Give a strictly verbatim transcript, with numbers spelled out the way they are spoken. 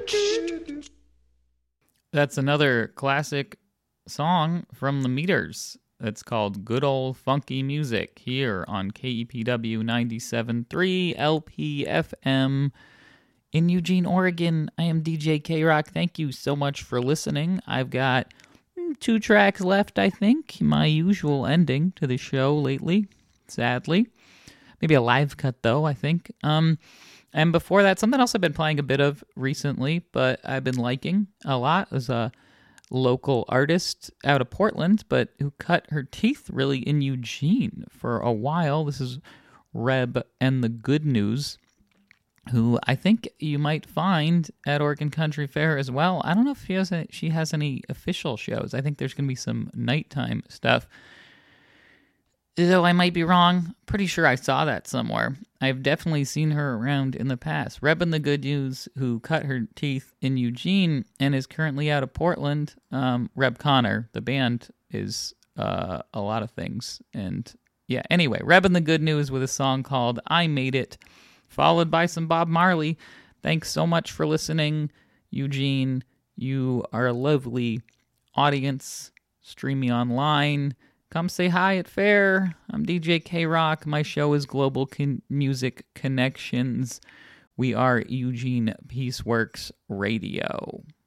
That's another classic song from the Meters. It's called Good Old Funky Music here on K E P W ninety-seven point three L P F M in Eugene, Oregon. I am D J K-Rock. Thank you so much for listening. I've got two tracks left, I think. My usual ending to the show lately, sadly. Maybe a live cut, though, I think. Um, and before that, something else I've been playing a bit of recently, but I've been liking a lot, is a local artist out of Portland, but who cut her teeth really in Eugene for a while. This is Reb and the Good News, who I think you might find at Oregon Country Fair as well. I don't know if she has, a, she has any official shows. I think there's going to be some nighttime stuff. Though I might be wrong, pretty sure I saw that somewhere. I've definitely seen her around in the past. Reb and the Good News, who cut her teeth in Eugene and is currently out of Portland. Um, Reb Connor, the band, is uh, a lot of things. And yeah, anyway, Reb and the Good News with a song called I Made It, followed by some Bob Marley. Thanks so much for listening, Eugene. You are a lovely audience. Stream me online. Come say hi at Fair. I'm D J K-Rock. My show is Global Con- Music Connections. We are Eugene Peaceworks Radio.